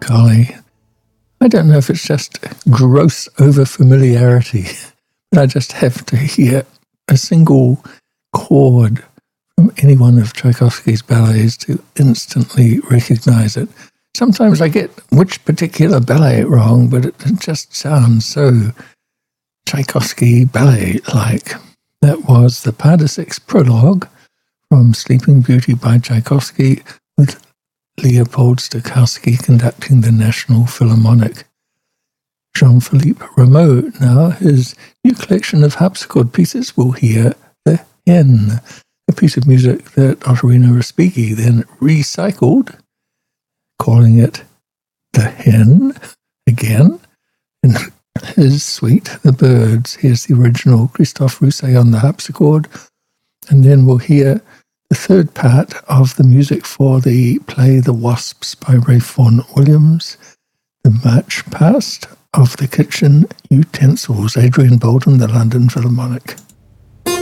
Melancholy. I don't know if it's just gross over-familiarity, but I just have to hear a single chord from any one of Tchaikovsky's ballets to instantly recognize it. Sometimes I get which particular ballet wrong, but it just sounds so Tchaikovsky ballet-like. That was the Pas de Six prologue from Sleeping Beauty by Tchaikovsky, with Leopold Stokowski conducting the National Philharmonic. Jean-Philippe Rameau, now, his new collection of harpsichord pieces, will hear The Hen, a piece of music that Ottorino Respighi then recycled, calling it The Hen again. In his suite, The Birds, here's the original Christophe Rousset on the harpsichord, and then we'll hear the third part of the music for the play The Wasps by Ralph Vaughan Williams, the March Past of the Kitchen Utensils, Adrian Bolton, the London Philharmonic.